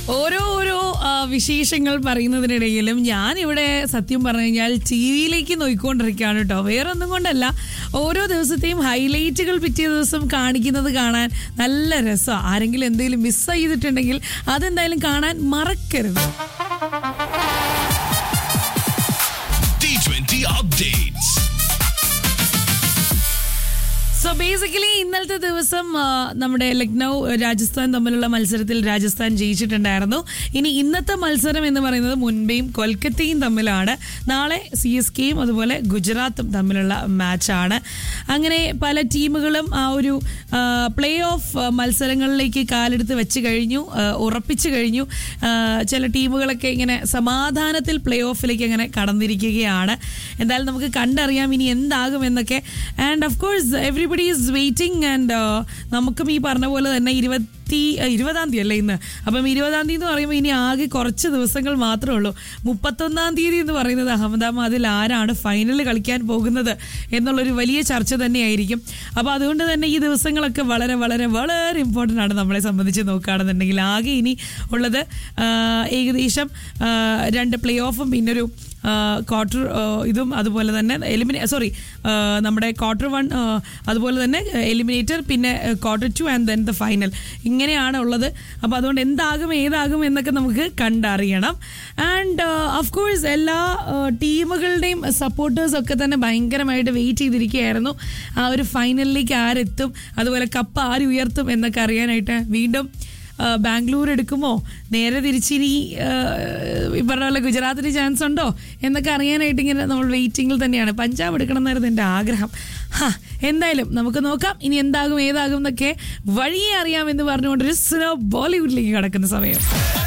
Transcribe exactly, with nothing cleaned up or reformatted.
ഓരോ ഓരോ വിശേഷങ്ങൾ പറയുന്നതിനിടയിലും ഞാനിവിടെ സത്യം പറഞ്ഞു കഴിഞ്ഞാൽ ടി വിയിലേക്ക് നോക്കിക്കൊണ്ടിരിക്കുകയാണ് കേട്ടോ. വേറൊന്നും കൊണ്ടല്ല, ഓരോ ദിവസത്തെയും ഹൈലൈറ്റുകൾ പിറ്റേ ദിവസം കാണിക്കുന്നത് കാണാൻ നല്ല രസമാണ്. ആരെങ്കിലും എന്തെങ്കിലും മിസ് ചെയ്തിട്ടുണ്ടെങ്കിൽ അതെന്തായാലും കാണാൻ മറക്കരുത്. T twenty updates. So basically ഇന്നലത്തെ ദിവസം നമ്മുടെ ലക്നൗ രാജസ്ഥാൻ തമ്മിലുള്ള മത്സരത്തിൽ രാജസ്ഥാൻ ജയിച്ചിട്ടുണ്ടായിരുന്നു. ഇനി ഇന്നത്തെ മത്സരം എന്ന് പറയുന്നത് മുംബൈയും കൊൽക്കത്തയും തമ്മിലാണ്. നാളെ സി എസ് കെയും അതുപോലെ ഗുജറാത്തും തമ്മിലുള്ള മാച്ചാണ്. അങ്ങനെ പല ടീമുകളും ആ ഒരു പ്ലേ ഓഫ് മത്സരങ്ങളിലേക്ക് കാലെടുത്ത് വെച്ച് കഴിഞ്ഞു, ഉറപ്പിച്ചു കഴിഞ്ഞു. ചില ടീമുകളൊക്കെ ഇങ്ങനെ സമാധാനത്തിൽ പ്ലേ ഓഫിലേക്ക് അങ്ങനെ കടന്നിരിക്കുകയാണ്. എന്തായാലും നമുക്ക് കണ്ടറിയാം ഇനി എന്താകും എന്നൊക്കെ. And of course everybody is waiting. And നമുക്കും ഈ പറഞ്ഞ പോലെ തന്നെ ഇരുപത്തി ഇരുപതാം തീയതി അല്ലേ ഇന്ന്. അപ്പം ഇരുപതാം തീയതി എന്ന് പറയുമ്പോൾ ഇനി ആകെ കുറച്ച് ദിവസങ്ങൾ മാത്രമേ ഉള്ളൂ. മുപ്പത്തൊന്നാം തീയതി എന്ന് പറയുന്നത് അഹമ്മദാബാദിൽ ആരാണ് ഫൈനൽ കളിക്കാൻ പോകുന്നത് എന്നുള്ളൊരു വലിയ ചർച്ച തന്നെയായിരിക്കും. അപ്പോൾ അതുകൊണ്ട് തന്നെ ഈ ദിവസങ്ങളൊക്കെ വളരെ വളരെ വളരെ ഇമ്പോർട്ടൻ്റ് ആണ് നമ്മളെ സംബന്ധിച്ച് നോക്കുകയാണെന്നുണ്ടെങ്കിൽ. ആകെ ഇനി ഉള്ളത് ഏകദേശം രണ്ട് പ്ലേ ഓഫും പിന്നൊരു ക്വാർട്ടർ ഇതും അതുപോലെ തന്നെ എലിമിനേ സോറി നമ്മുടെ ക്വാർട്ടർ വൺ അതുപോലെ തന്നെ എലിമിനേറ്റർ, പിന്നെ quarter two and then the final. ഇങ്ങനെയാണ് ഉള്ളത്. അപ്പോൾ അതുകൊണ്ട് എന്താകും ഏതാകും എന്നൊക്കെ നമുക്ക് കണ്ടറിയണം. ആൻഡ് ഓഫ് കോഴ്സ് എല്ലാ ടീമുകളുടെയും സപ്പോർട്ടേഴ്സൊക്കെ തന്നെ ഭയങ്കരമായിട്ട് വെയിറ്റ് ചെയ്തിരിക്കുകയായിരുന്നു ആ ഒരു ഫൈനലിലേക്ക് ആരെത്തും, അതുപോലെ കപ്പ് ആര് ഉയർത്തും എന്നൊക്കെ അറിയാനായിട്ട്. വീണ്ടും ബാംഗ്ലൂർ എടുക്കുമോ, നേരെ തിരിച്ചിനി ഈ പറഞ്ഞ പോലെ ഗുജറാത്തിന് ചാൻസ് ഉണ്ടോ എന്നൊക്കെ അറിയാനായിട്ട് ഇങ്ങനെ നമ്മൾ വെയിറ്റിങ്ങിൽ തന്നെയാണ്. പഞ്ചാബ് എടുക്കണം എന്നായിരുന്നു എൻ്റെ ആഗ്രഹം. ഹാ എന്തായാലും നമുക്ക് നോക്കാം ഇനി എന്താകും ഏതാകും എന്നൊക്കെ വഴിയെ അറിയാമെന്ന് പറഞ്ഞുകൊണ്ടൊരു സ്നോ ബോളിവുഡിലേക്ക് കടക്കുന്ന സമയം.